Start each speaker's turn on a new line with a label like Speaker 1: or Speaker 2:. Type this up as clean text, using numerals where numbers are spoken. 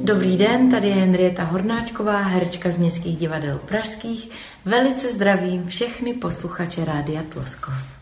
Speaker 1: Dobrý den, tady je Henrieta Hornáčková, herečka z Městských divadel pražských. Velice zdravím všechny posluchače Rádia Tloskov.